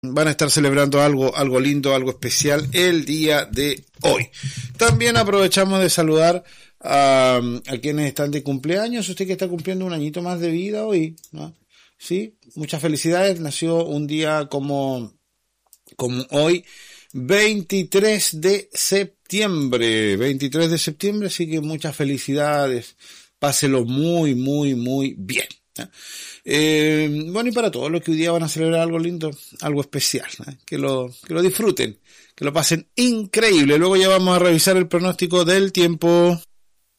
van a estar celebrando algo lindo, algo especial el día de hoy. También aprovechamos de saludar a quienes están de cumpleaños. Usted que está cumpliendo un añito más de vida hoy, ¿no? Sí, muchas felicidades. Nació un día como hoy, 23 de septiembre, así que muchas felicidades. Páselo muy, muy, muy bien. Bueno, y para todos los que hoy día van a celebrar algo lindo, algo especial, ¿no? Que lo disfruten, que lo pasen increíble. Luego ya vamos a revisar el pronóstico del tiempo.